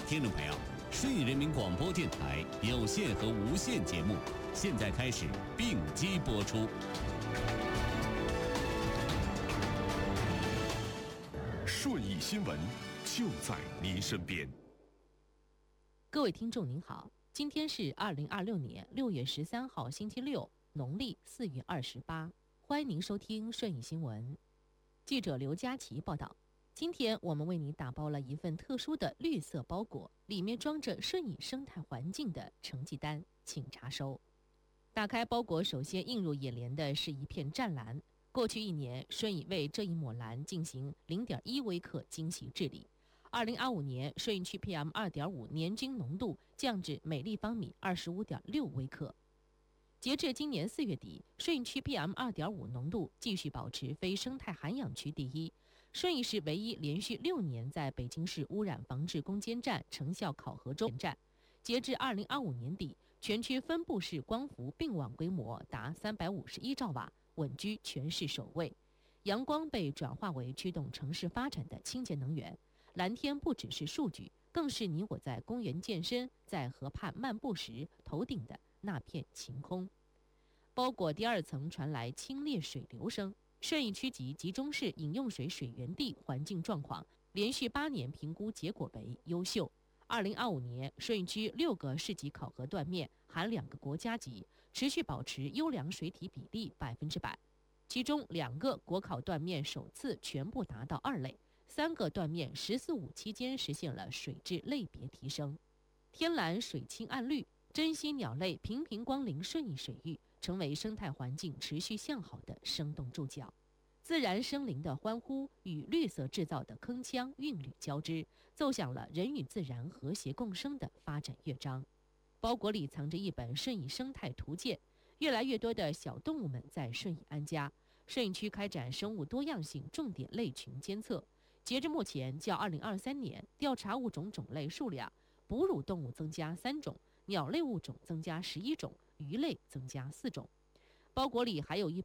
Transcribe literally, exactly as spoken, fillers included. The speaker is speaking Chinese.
听众朋友，顺义人民广播电台有线和无线节目现在开始并机播出。 顺义新闻就在您身边。 各位听众您好，今天是二零二六年六月十三号星期六，农历四月二十八，欢迎您收听顺义新闻。记者刘佳琪报道，今天我们为您打包了一份特殊的绿色包裹，里面装着顺义生态环境的成绩单，请查收。打开包裹，首先映入眼帘的是一片湛蓝。过去一年，顺义为这一抹蓝进行 零点一 微克精细治理。二零二五年，顺义区 P M 二点五 年均浓度降至每立方米 二十五点六 微克。截至今年四月底，顺义区 P M 二点五 浓度继续保持非生态涵养区第一。顺义是唯一连续六年在北京市污染防治攻坚战成效考核中站。截至二零二五年底，全区分布式光伏并网规模达三百五十一兆瓦，稳居全市首位。阳光被转化为驱动城市发展的清洁能源。蓝天不只是数据，更是你我在公园健身、在河畔漫步时头顶的那片晴空。包裹第二层传来清冽水流声。顺义区级集中式饮用水水源地环境状况连续八年评估结果为优秀。二零二五年，顺义区六个市级考核断面含两个国家级，持续保持优良水体比例百分之百。其中两个国考断面首次全部达到二类，三个断面“十四五”期间实现了水质类别提升。天蓝水清岸绿，珍稀鸟类频频光临顺义水域，成为生态环境持续向好的生动注脚。自然生灵的欢呼与绿色制造的铿锵韵律交织，奏响了人与自然和谐共生的发展乐章。包裹里藏着一本顺义生态图鉴，越来越多的小动物们在顺义安家。顺义区开展生物多样性重点类群监测，截至目前，较二零二三年调查物种种类数量，哺乳动物增加三种，鸟类物种增加十一种，鱼类增加四种。包裹里还有一